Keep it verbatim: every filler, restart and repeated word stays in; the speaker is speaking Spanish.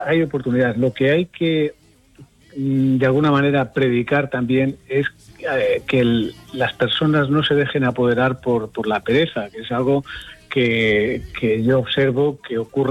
hay oportunidades. Lo que hay que, de alguna manera, predicar también es eh, que el, las personas no se dejen apoderar por, por la pereza, que es algo que, que yo observo que ocurre